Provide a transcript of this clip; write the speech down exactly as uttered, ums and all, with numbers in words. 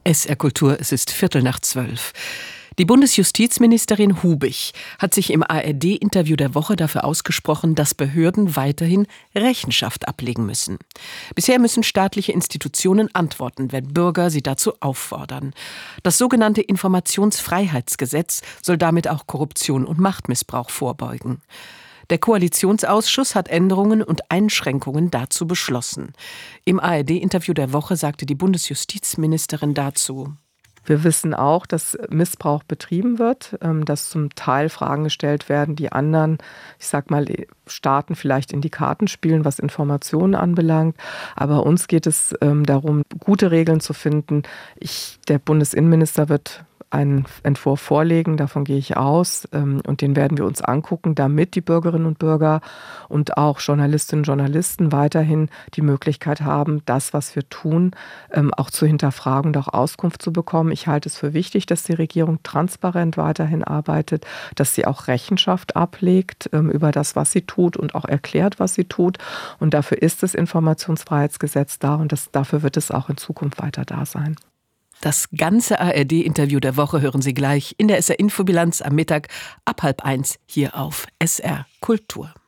S R Kultur, es ist Viertel nach zwölf. Die Bundesjustizministerin Hubich hat sich im A R D-Interview der Woche dafür ausgesprochen, dass Behörden weiterhin Rechenschaft ablegen müssen. Bisher müssen staatliche Institutionen antworten, wenn Bürger sie dazu auffordern. Das sogenannte Informationsfreiheitsgesetz soll damit auch Korruption und Machtmissbrauch vorbeugen. Der Koalitionsausschuss hat Änderungen und Einschränkungen dazu beschlossen. Im A R D-Interview der Woche sagte die Bundesjustizministerin dazu: Wir wissen auch, dass Missbrauch betrieben wird, dass zum Teil Fragen gestellt werden, die anderen, ich sag mal, Staaten vielleicht in die Karten spielen, was Informationen anbelangt. Aber uns geht es darum, gute Regeln zu finden. Ich, der Bundesinnenminister wird einen Entwurf vorlegen, davon gehe ich aus, und den werden wir uns angucken, damit die Bürgerinnen und Bürger und auch Journalistinnen und Journalisten weiterhin die Möglichkeit haben, das, was wir tun, auch zu hinterfragen und auch Auskunft zu bekommen. Ich halte es für wichtig, dass die Regierung transparent weiterhin arbeitet, dass sie auch Rechenschaft ablegt über das, was sie tut und auch erklärt, was sie tut. Und dafür ist das Informationsfreiheitsgesetz da und das, dafür wird es auch in Zukunft weiter da sein. Das ganze A R D-Interview der Woche hören Sie gleich in der S R-Infobilanz am Mittag ab halb eins hier auf S R Kultur.